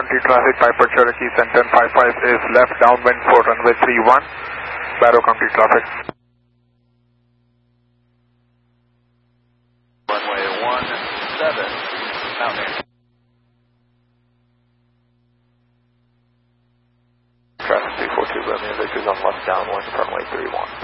County traffic, Piper Cherokee, Center 55 is left downwind for runway 31, Barrow County traffic. Runway 17, Mount Air. Traffic 342, Romeo Victor's on left downwind, runway 31.